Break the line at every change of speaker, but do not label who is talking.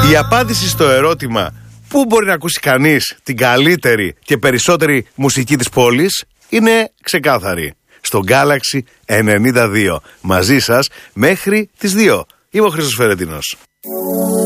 Η απάντηση στο ερώτημα πού μπορεί να ακούσει κανείς την καλύτερη και περισσότερη μουσική της πόλης είναι ξεκάθαρη. Στο Galaxy 92. Μαζί σας μέχρι τις 2. Είμαι ο Χρήστος Φερεντίνος.